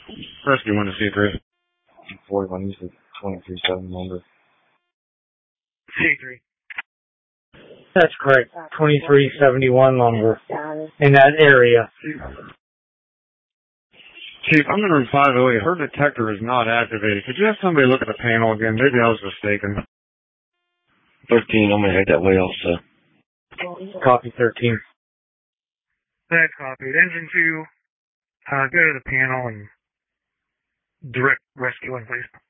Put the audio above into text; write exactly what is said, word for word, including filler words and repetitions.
Rescue one to C three. forty-one, usually twenty-three seven number. C three. That's correct. twenty-three seventy-one lumber in that area. Chief, I'm in room five oh eight. Her detector is not activated. Could you have somebody look at the panel again? Maybe I was mistaken. thirteen, I'm going to head that way also. Copy thirteen. That's copied. Engine two, uh, go to the panel and direct rescue in, please.